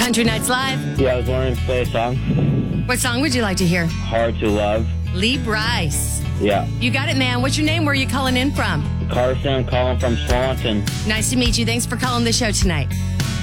Country Nights Live. Yeah, I was wanting to play a song. What song would you like to hear? Hard to Love. Lee Bryce. Yeah. You got it, man. What's your name? Where are you calling in from? Carson, calling from Swanson. Nice to meet you. Thanks for calling the show tonight.